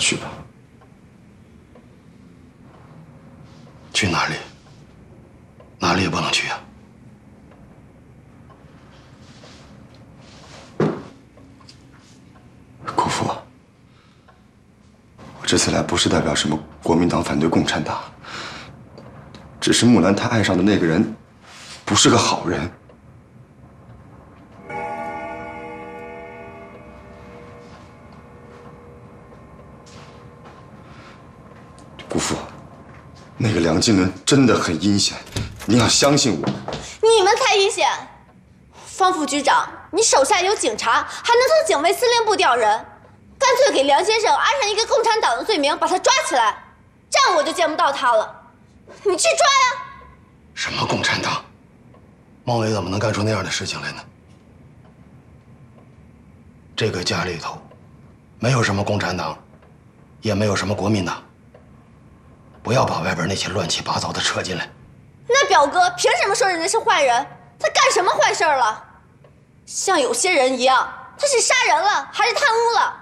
去吧。 去哪里？哪里也不能去啊！ 姑父，我这次来不是代表什么国民党反对共产党，只是木兰她爱上的那个人不是个好人。姑父，那个梁金伦真的很阴险，你要相信我。 你们才阴险！方副局长，你手下有警察，还能从警卫司令部调人，干脆给梁先生安上一个共产党的罪名，把他抓起来，这样我就见不到他了。你去抓呀！ 什么共产党？孟伟怎么能干出那样的事情来呢？这个家里头，没有什么共产党，也没有什么国民党。不要把外边那些乱七八糟的扯进来。 那表哥凭什么说人家是坏人？他干什么坏事了？像有些人一样，他是杀人了，还是贪污了？